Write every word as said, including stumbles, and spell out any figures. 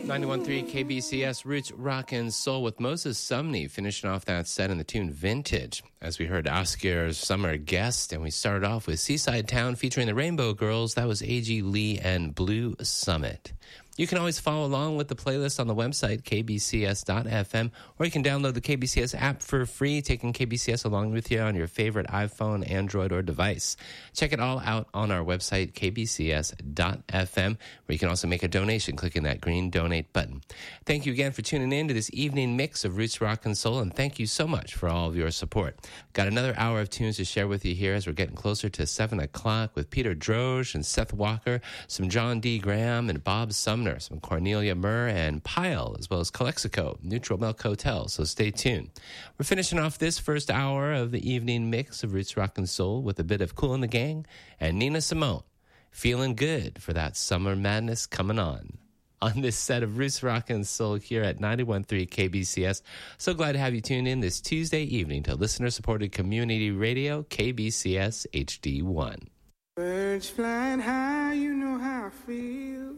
ninety-one point three K B C S Roots Rock and Soul with Moses Sumney finishing off that set in the tune Vintage. As we heard Oscar's Summer Guest, and we started off with Seaside Town featuring the Rainbow Girls. That was A G Lee and Blue Summit. You can always follow along with the playlist on the website, k b c s dot f m, or you can download the K B C S app for free, taking K B C S along with you on your favorite iPhone, Android, or device. Check it all out on our website, k b c s dot f m, where you can also make a donation clicking that green donate button. Thank you again for tuning in to this evening mix of Roots Rock and Soul, and thank you so much for all of your support. Got another hour of tunes to share with you here as we're getting closer to seven o'clock with Peter Droge and Seth Walker, some John D. Graham and Bob Sumner, some Cornelia Murr and Pyle, as well as Calexico, Neutral Milk Hotel, so stay tuned. We're finishing off this first hour of the evening mix of Roots Rock and Soul with a bit of Kool and the Gang and Nina Simone, feeling good for that summer madness coming on. On this set of Roots Rock and Soul here at ninety-one point three K B C S. So glad to have you tune in this Tuesday evening to listener-supported community radio, K B C S H D one. Birds flying high, you know how I feel.